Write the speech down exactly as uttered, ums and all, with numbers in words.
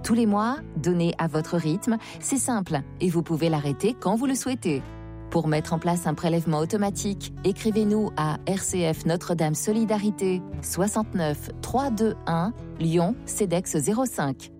Tous les mois, donnez à votre rythme, c'est simple et vous pouvez l'arrêter quand vous le souhaitez. Pour mettre en place un prélèvement automatique, écrivez-nous à R C F Notre-Dame Solidarité soixante-neuf trois cent vingt-et-un Lyon C E D E X zéro cinq.